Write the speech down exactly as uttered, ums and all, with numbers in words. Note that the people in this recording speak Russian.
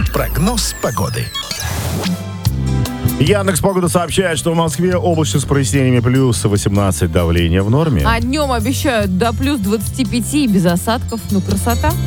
Прогноз погоды. Яндекс Погода сообщает, что в Москве облачно с прояснениями, плюс восемнадцать, давление в норме. А днем обещают до плюс двадцати пяти и без осадков. Ну, красота.